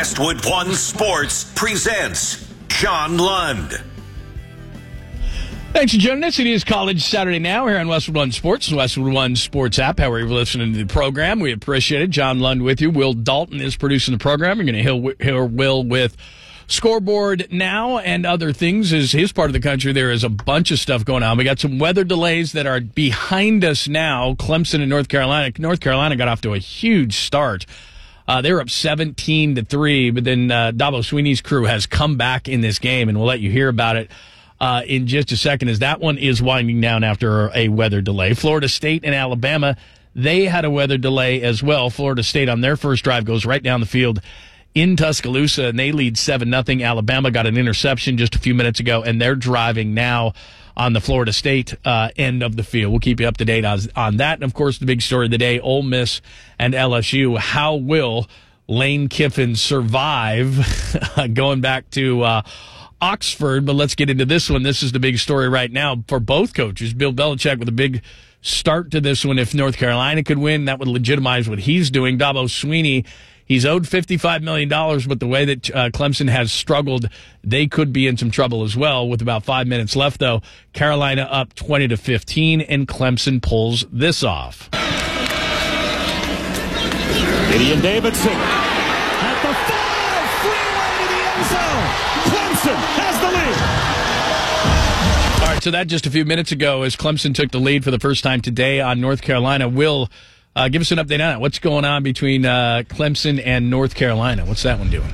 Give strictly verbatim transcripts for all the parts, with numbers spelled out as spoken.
Westwood One Sports presents John Lund. Thanks for joining us. It is College Saturday now here on Westwood One Sports, the Westwood One Sports app. However you're listening to the program, we appreciate it. John Lund with you. Will Dalton is producing the program. You're going to hear Will with Scoreboard Now and other things. Is his part of the country, there is a bunch of stuff going on. We got some weather delays that are behind us now. Clemson and North Carolina. North Carolina got off to a huge start. Uh, they were up seventeen to three, but then uh, Dabo Swinney's crew has come back in this game, and we'll let you hear about it Uh, in just a second, as that one is winding down after a weather delay. Florida State and Alabama, they had a weather delay as well. Florida State on their first drive goes right down the field in Tuscaloosa, and they lead seven nothing. Alabama got an interception just a few minutes ago, and they're driving now on the Florida State uh, end of the field. We'll keep you up to date on, on that. And, of course, the big story of the day, Ole Miss and L S U. How will Lane Kiffin survive going back to uh, Oxford? But let's get into this one. This is the big story right now for both coaches. Bill Belichick with a big start to this one. If North Carolina could win, that would legitimize what he's doing. Dabo Swinney, he's owed fifty-five million dollars, but the way that uh, Clemson has struggled, they could be in some trouble as well. With about five minutes left, though, Carolina up twenty to fifteen, and Clemson pulls this off. Gideon Davidson at the five, freeway to the end zone. Clemson has the lead. All right, so that just a few minutes ago as Clemson took the lead for the first time today on North Carolina. Will, uh, give us an update on it. What's going on between uh, Clemson and North Carolina? What's that one doing?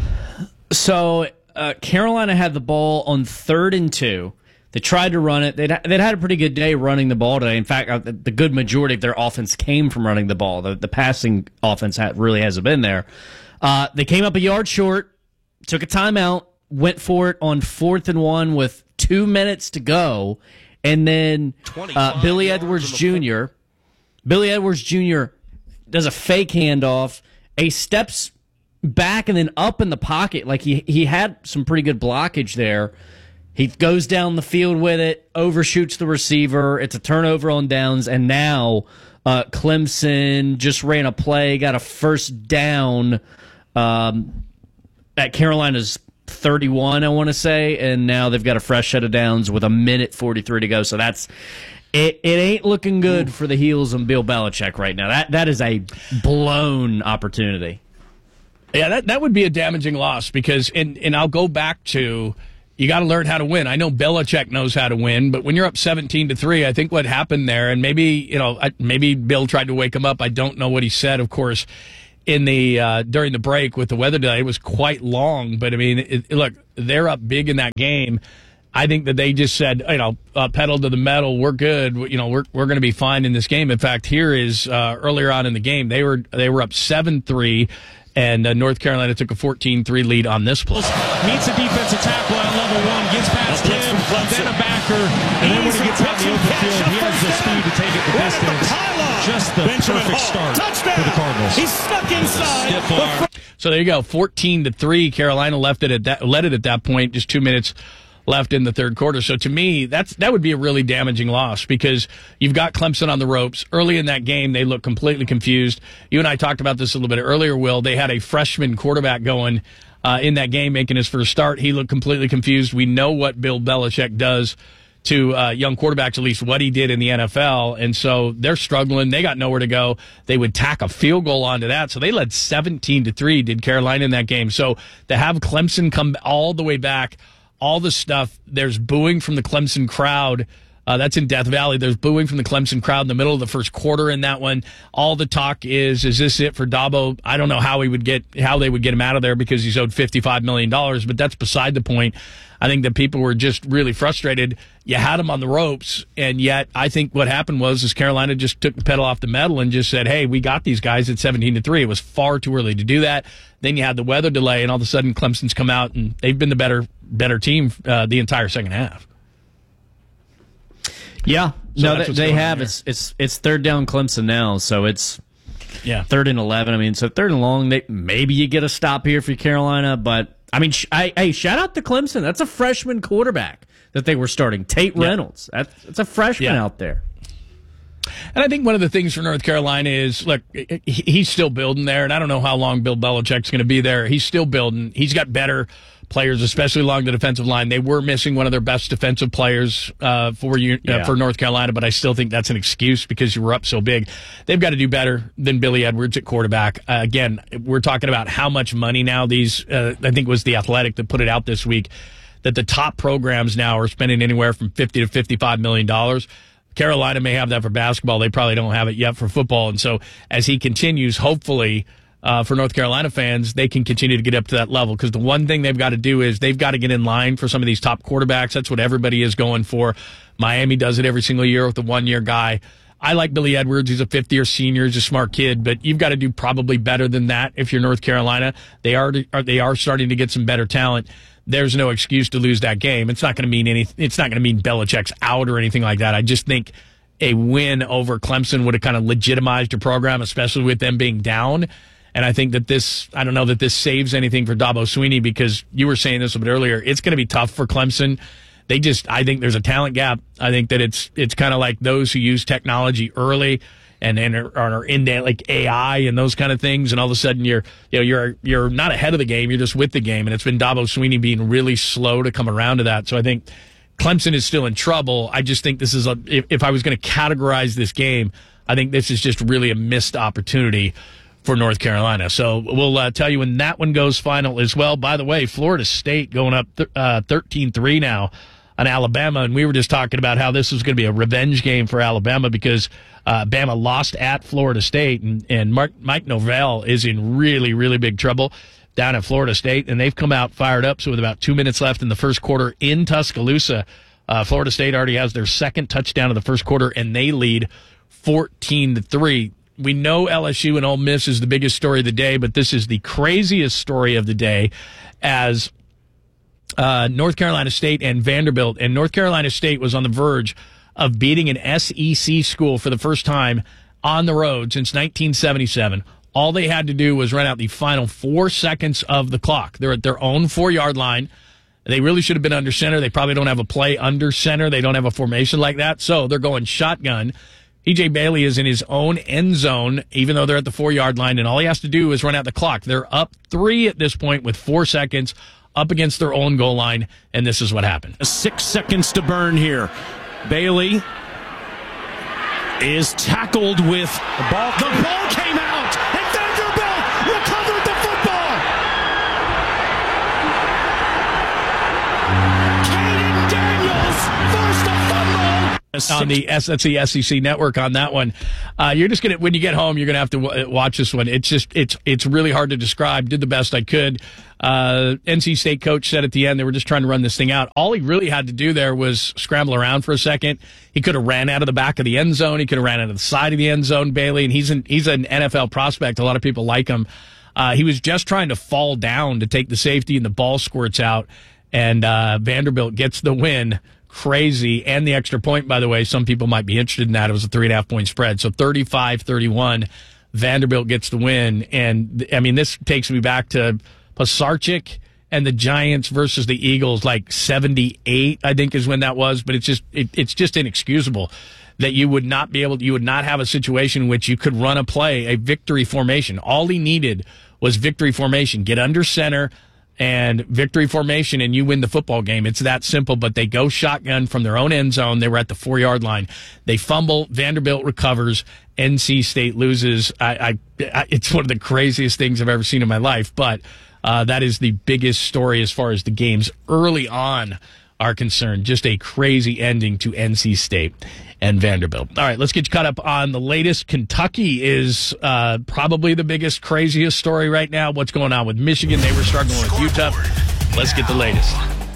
So uh, Carolina had the ball on third and two. They tried to run it. They'd, they'd had a pretty good day running the ball today. In fact, uh, the good majority of their offense came from running the ball. The, the passing offense had, really hasn't been there. Uh, they came up a yard short, took a timeout, went for it on fourth and one with two minutes to go, and then uh, Billy Edwards Junior Billy Edwards Junior does a fake handoff. He steps back and then up in the pocket. Like he, he had some pretty good blockage there. He goes down the field with it, overshoots the receiver. It's a turnover on downs, and now uh, Clemson just ran a play, got a first down um, at Carolina's thirty-one, I want to say, and now they've got a fresh set of downs with a minute forty-three to go. So that's it. It ain't looking good for the heels of Bill Belichick right now. That that is a blown opportunity. Yeah, that that would be a damaging loss because, and and I'll go back to, you got to learn how to win. I know Belichick knows how to win, but when you're up seventeen to three, I think what happened there, and maybe you know, maybe Bill tried to wake him up. I don't know what he said, of course, in the uh, during the break with the weather delay. It was quite long, but I mean, it, look, they're up big in that game. I think that they just said, you know, uh, pedal to the metal. We're good. You know, we're we're going to be fine in this game. In fact, here is uh, earlier on in the game, they were they were up seven three. And uh, North Carolina took a fourteen three lead on this play. Meets a defensive tackle at level one, gets past him, then a backer, and then when he gets out in the open field, he has the speed to take it the distance. Just the perfect start for the Cardinals. He's stuck inside. So there you go, fourteen to three. Carolina left it at that, led it at that point. Just two minutes left in the third quarter. So to me, that's that would be a really damaging loss because you've got Clemson on the ropes. Early in that game, they look completely confused. You and I talked about this a little bit earlier, Will. They had a freshman quarterback going uh, in that game, making his first start. He looked completely confused. We know what Bill Belichick does to uh, young quarterbacks, at least what he did in the N F L. And so they're struggling. They got nowhere to go. They would tack a field goal onto that. So they led seventeen to three, did Carolina in that game. So to have Clemson come all the way back, all the stuff, there's booing from the Clemson crowd. Uh, that's in Death Valley. There's booing from the Clemson crowd in the middle of the first quarter in that one. All the talk is, is this it for Dabo? I don't know how he would get, how they would get him out of there because he's owed fifty-five million dollars, but that's beside the point. I think that people were just really frustrated. You had him on the ropes, and yet I think what happened was is Carolina just took the pedal off the metal and just said, hey, we got these guys at seventeen to three. It was far too early to do that. Then you had the weather delay, and all of a sudden Clemson's come out, and they've been the better better team uh, the entire second half. Yeah, So no, that's they, what's they going on have. there. It's it's it's third down Clemson now, so it's Yeah. third and eleven. I mean, so third and long. They, maybe you get a stop here for Carolina, but I mean, sh- I, hey, shout out to Clemson. That's a freshman quarterback that they were starting, Tate Yeah. Reynolds. That's, that's a freshman Yeah. out there. And I think one of the things for North Carolina is, look, he's still building there, and I don't know how long Bill Belichick's going to be there. He's still building. He's got better players, especially along the defensive line. They were missing one of their best defensive players uh, for you, uh, yeah. for North Carolina, but I still think that's an excuse because you were up so big. They've got to do better than Billy Edwards at quarterback. Uh, again, we're talking about how much money now these, uh, I think it was The Athletic that put it out this week, that the top programs now are spending anywhere from fifty to fifty-five million dollars. Carolina may have that for basketball. They probably don't have it yet for football. And so as he continues, hopefully, uh, for North Carolina fans, they can continue to get up to that level. Because the one thing they've got to do is they've got to get in line for some of these top quarterbacks. That's what everybody is going for. Miami does it every single year with the one-year guy. I like Billy Edwards. He's a fifth-year senior. He's a smart kid. But you've got to do probably better than that if you're North Carolina. They are, they are starting to get some better talent. There's no excuse to lose that game. It's not going to mean any. It's not going to mean Belichick's out or anything like that. I just think a win over Clemson would have kind of legitimized your program, especially with them being down. And I think that this, I don't know that this saves anything for Dabo Swinney, because you were saying this a bit earlier. It's going to be tough for Clemson. They just, I think there's a talent gap. I think that it's it's kind of like those who use technology early and, and are, are into like A I and those kind of things, and all of a sudden you're you know you're you're not ahead of the game, you're just with the game, and it's been Dabo Swinney being really slow to come around to that. So I think Clemson is still in trouble. I just think this is a if, if I was going to categorize this game, I think this is just really a missed opportunity for North Carolina. So we'll uh, tell you when that one goes final as well. By the way, Florida State going up th- uh, thirteen three now on Alabama, and we were just talking about how this was going to be a revenge game for Alabama because uh, Bama lost at Florida State, and, and Mark, Mike Norvell is in really, really big trouble down at Florida State, and they've come out fired up. So with about two minutes left in the first quarter in Tuscaloosa, uh, Florida State already has their second touchdown of the first quarter, and they lead fourteen to three. We know L S U and Ole Miss is the biggest story of the day, but this is the craziest story of the day as uh, North Carolina State and Vanderbilt. And North Carolina State was on the verge of beating an S E C school for the first time on the road since nineteen seventy-seven. All they had to do was run out the final four seconds of the clock. They're at their own four-yard line. They really should have been under center. They probably don't have a play under center. They don't have a formation like that. So they're going shotgun. E J Bailey is in his own end zone, even though they're at the four-yard line, and all he has to do is run out the clock. They're up three at this point with four seconds up against their own goal line, and this is what happened. Six seconds to burn here. Bailey is tackled with the ball. The ball came out, and Vanderbilt recovered the football. Caden Daniels forced a fumble. On the S- that's the S E C network on that one. Uh, you're just gonna when you get home, you're gonna have to w- watch this one. It's just it's it's really hard to describe. Did the best I could. Uh, N C State coach said at the end they were just trying to run this thing out. All he really had to do there was scramble around for a second. He could have ran out of the back of the end zone. He could have ran out of the side of the end zone. Bailey, and he's an he's an N F L prospect. A lot of people like him. Uh, he was just trying to fall down to take the safety, and the ball squirts out, and uh, Vanderbilt gets the win. Crazy. And the extra point, by the way, some people might be interested in that. It was a three and a half point spread. So thirty-five thirty-one, Vanderbilt gets the win. And, I mean, this takes me back to Pasarchik and the Giants versus the Eagles, like seventy-eight, I think is when that was. But it's just, it, it's just inexcusable that you would not be able, you would not have a situation in which you could run a play, a victory formation. All he needed was victory formation. Get under center and victory formation, and you win the football game. It's that simple, but they go shotgun from their own end zone. They were at the four-yard line. They fumble. Vanderbilt recovers. N C State loses. I, I, I, it's one of the craziest things I've ever seen in my life, but uh, that is the biggest story as far as the games early on are concerned. Just a crazy ending to N C State and Vanderbilt. All right, let's get you caught up on the latest. Kentucky is uh, probably the biggest, craziest story right now. What's going on with Michigan? They were struggling with Utah. Let's get the latest.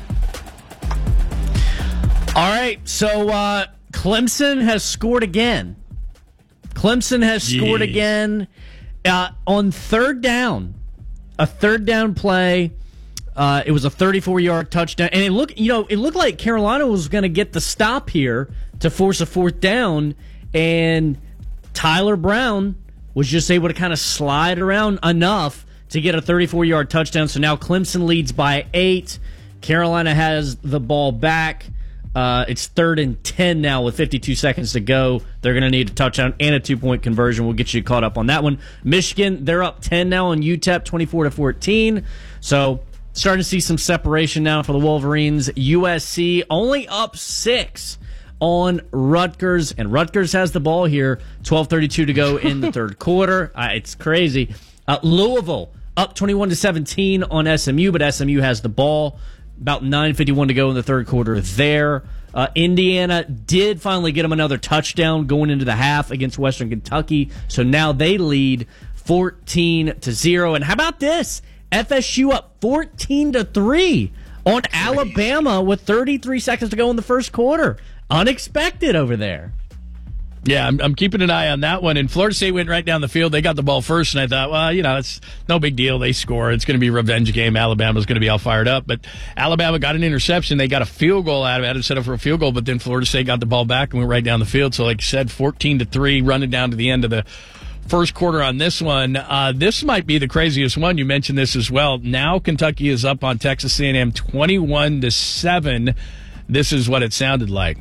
All right, so uh, Clemson has scored again. Clemson has scored Jeez. again uh, on third down. A third down play. Uh, it was a thirty-four-yard touchdown, and it looked, you know, it looked like Carolina was going to get the stop here to force a fourth down, and Tyler Brown was just able to kind of slide around enough to get a thirty-four-yard touchdown. So now Clemson leads by eight. Carolina has the ball back. Uh, it's third and ten now with fifty-two seconds to go. They're going to need a touchdown and a two-point conversion. We'll get you caught up on that one. Michigan, they're up ten now on U T E P, twenty-four to fourteen. So starting to see some separation now for the Wolverines. U S C only up six on Rutgers, and Rutgers has the ball here. twelve thirty-two to go in the third quarter. Uh, it's crazy. Uh, Louisville up twenty-one to seventeen on S M U, but S M U has the ball. About nine fifty-one to go in the third quarter there. Uh, Indiana did finally get them another touchdown going into the half against Western Kentucky, so now they lead fourteen to zero. And how about this? F S U up fourteen to three on Alabama with thirty-three seconds to go in the first quarter. Unexpected over there. Yeah, I'm, I'm keeping an eye on that one. And Florida State went right down the field. They got the ball first, and I thought, well, you know, it's no big deal. They score. It's going to be a revenge game. Alabama's going to be all fired up. But Alabama got an interception. They got a field goal out of it. Had it set up for a field goal, but then Florida State got the ball back and went right down the field. So, like you said, fourteen to three, running down to the end of the first quarter on this one. Uh, this might be the craziest one. You mentioned this as well. Now Kentucky is up on Texas A and M twenty-one to seven. This is what it sounded like.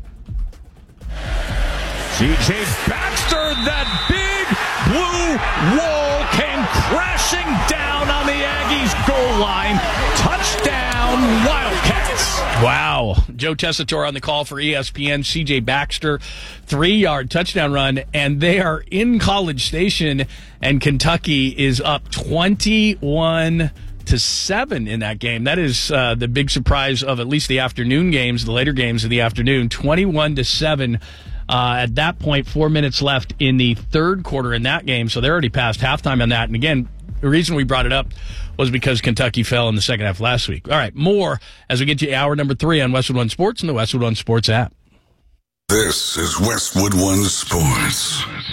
C J Baxter, that big blue wall came crashing down on the Aggies' goal line. Touchdown, Wildcats. Wow. Joe Tessitore on the call for E S P N. C J Baxter, three-yard touchdown run, and they are in College Station, and Kentucky is up twenty-one to seven in that game. That is uh, the big surprise of at least the afternoon games, the later games of the afternoon. twenty-one to seven. Uh, at that point, four minutes left in the third quarter in that game, so they're already past halftime on that. And again, the reason we brought it up was because Kentucky fell in the second half last week. All right, more as we get to hour number three on Westwood One Sports and the Westwood One Sports app. This is Westwood One Sports.